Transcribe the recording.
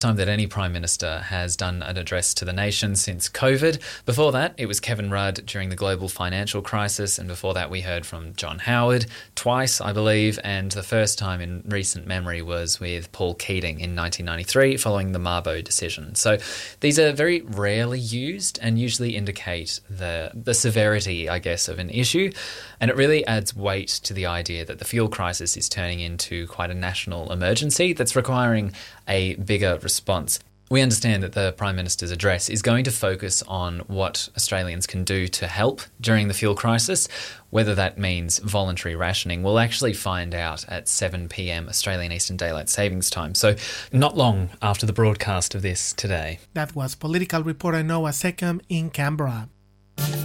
Time that any Prime Minister has done an address to the nation since COVID. Before that, it was Kevin Rudd during the global financial crisis, and before that we heard from John Howard twice, I believe, and the first time in recent memory was with Paul Keating in 1993 following the Mabo decision. So these are very rarely used and usually indicate the severity, I guess, of an issue, and it really adds weight to the idea that the fuel crisis is turning into quite a national emergency that's requiring a bigger response. We understand that the Prime Minister's address is going to focus on what Australians can do to help during the fuel crisis. Whether that means voluntary rationing, we'll actually find out at 7 p.m. Australian Eastern Daylight Savings Time, so not long after the broadcast of this today. That was political reporter Noah Seckham in Canberra.